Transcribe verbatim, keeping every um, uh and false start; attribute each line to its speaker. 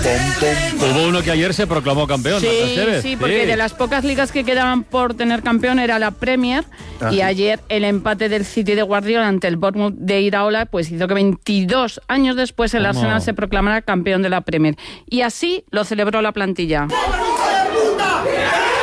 Speaker 1: Hubo uno que ayer se proclamó campeón.
Speaker 2: Sí, sí, porque sí. de las pocas ligas que quedaban por tener campeón era la Premier. Ajá. Y ayer el empate del City de Guardiola ante el Bournemouth de Iraola pues hizo que veintidós años después el ¿Cómo? Arsenal se proclamara campeón de la Premier. Y así lo celebró la plantilla.